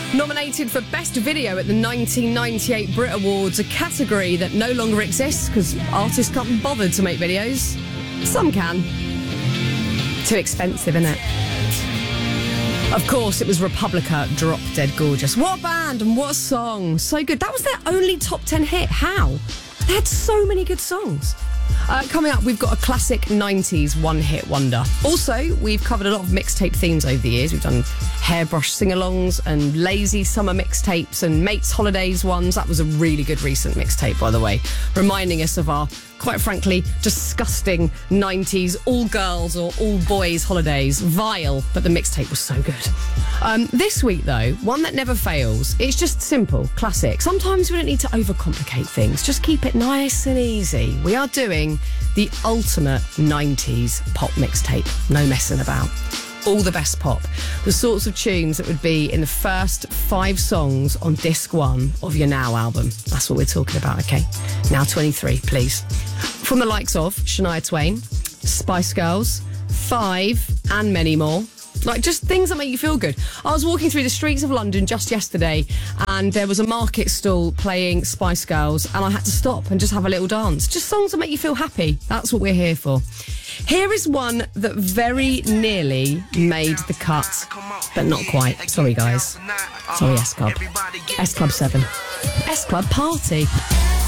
Nominated for Best Video at the 1998 Brit Awards, a category that no longer exists because artists can't be bothered to make videos. Some can. Too expensive, innit? Of course, it was Republica, Drop Dead Gorgeous. What a band and what a song. So good. That was their only top 10 hit. How? They had so many good songs. Coming up, we've got a classic 90s one-hit wonder. Also, we've covered a lot of mixtape themes over the years. We've done hairbrush sing-alongs and lazy summer mixtapes and mates holidays ones. That was a really good recent mixtape, by the way, reminding us of our, quite frankly, disgusting 90s all-girls or all-boys holidays. Vile, but the mixtape was so good. This week, though, one that never fails. It's just simple, classic. Sometimes we don't need to overcomplicate things. Just keep it nice and easy. We are doing the ultimate 90s pop mixtape. No messing about. All the best pop. The sorts of tunes that would be in the first 5 songs on disc 1 of your Now album. That's what we're talking about, okay? Now 23, please. From the likes of Shania Twain, Spice Girls, Five, and many more. Like, just things that make you feel good. I was walking through the streets of London just yesterday and there was a market stall playing Spice Girls and I had to stop and just have a little dance. Just songs that make you feel happy. That's what we're here for. Here is one that very nearly made the cut, but not quite. Sorry, guys. Sorry, S Club. S Club 7. S Club Party.